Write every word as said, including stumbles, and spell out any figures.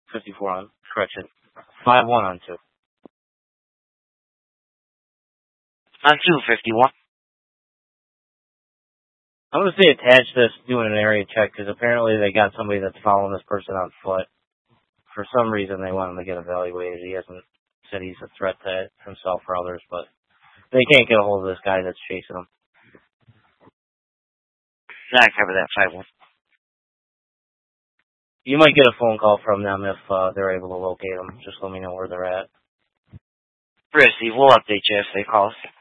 fifty-four on, correction, five one on two. On two fifty-one. I'm going to say attach this doing an area check because apparently they got somebody that's following this person on foot. For some reason, they want him to get evaluated. He hasn't said he's a threat to himself or others, but they can't get a hold of this guy that's chasing him. I cover that five one. You might get a phone call from them if uh, they're able to locate him. Just let me know where they're at. Receive. We'll update you if they call us.